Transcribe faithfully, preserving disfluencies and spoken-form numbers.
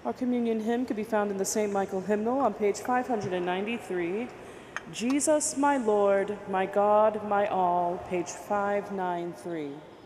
Our communion hymn could be found in the Saint Michael hymnal on page five hundred ninety-three. Jesus, my Lord, my God, my all, page five ninety-three.